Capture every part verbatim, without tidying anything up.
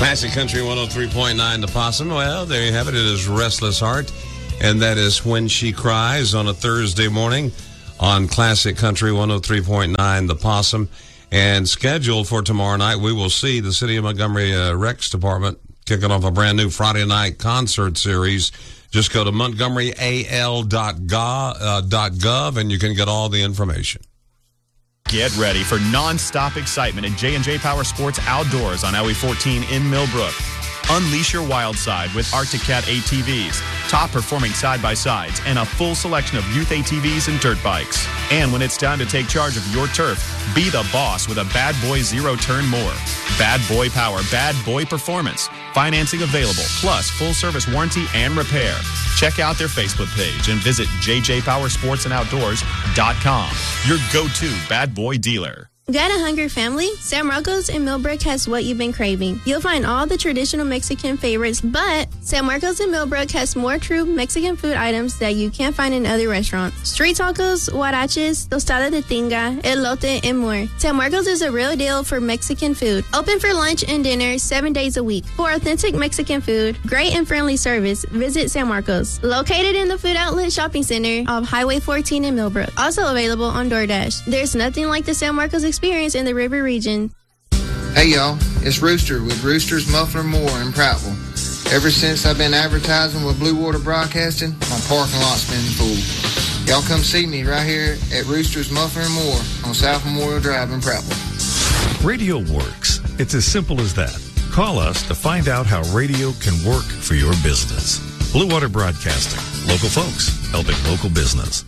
Classic Country one oh three point nine The Possum. Well, there you have it. It is Restless Heart, and that is When She Cries on a Thursday morning on Classic Country one oh three point nine The Possum. And scheduled for tomorrow night, we will see the City of Montgomery uh, Recs Department kicking off a brand new Friday night concert series. Just go to montgomery a l dot gov and you can get all the information. Get ready for non-stop excitement at J and J Power Sports Outdoors on Highway fourteen in Millbrook. Unleash your wild side with Arctic Cat A T Vs, top-performing side-by-sides, and a full selection of youth A T Vs and dirt bikes. And when it's time to take charge of your turf, be the boss with a Bad Boy Zero-Turn Mower. Bad Boy Power, Bad Boy Performance. Financing available, plus full-service warranty and repair. Check out their Facebook page and visit j j power sports and outdoors dot com. Your go-to Bad Boy dealer. Got a hungry family? San Marcos in Millbrook has what you've been craving. You'll find all the traditional Mexican favorites, but San Marcos in Millbrook has more true Mexican food items that you can't find in other restaurants. Street tacos, huaraches, tostada de tinga, elote, and more. San Marcos is a real deal for Mexican food. Open for lunch and dinner seven days a week. For authentic Mexican food, great and friendly service, visit San Marcos. Located in the Food Outlet Shopping Center of Highway fourteen in Millbrook. Also available on DoorDash. There's nothing like the San Marcos experience in the river region. Hey y'all, it's Rooster with Rooster's Muffler Moore in Prattville. Ever since I've been advertising with Blue Water Broadcasting, my parking lot's been full. Y'all come see me right here at Rooster's Muffler Moore on South Memorial Drive in Prattville. Radio works. It's as simple as that. Call us to find out how radio can work for your business. Blue Water Broadcasting. Local folks helping local business.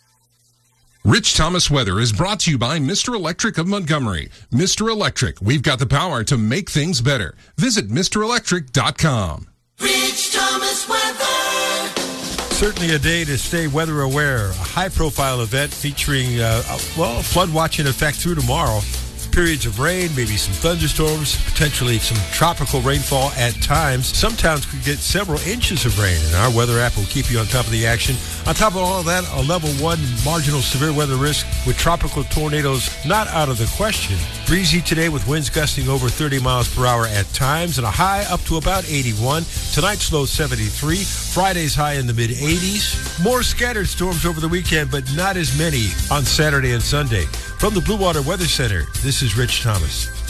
Rich Thomas Weather is brought to you by Mister Electric of Montgomery. Mister Electric, we've got the power to make things better. Visit Mister Electric dot com. Rich Thomas Weather. Certainly a day to stay weather aware. A high-profile event featuring, uh, well, flood watch in effect through tomorrow. Periods of rain, maybe some thunderstorms, potentially some tropical rainfall at times. Some towns could get several inches of rain, and our weather app will keep you on top of the action. On top of all of that, a level one marginal severe weather risk with tropical tornadoes not out of the question. Breezy today with winds gusting over thirty miles per hour at times and a high up to about eighty-one. Tonight's low seventy-three. Friday's high in the mid-eighties. More scattered storms over the weekend, but not as many on Saturday and Sunday. From the Blue Water Weather Center, this is Rich Thomas.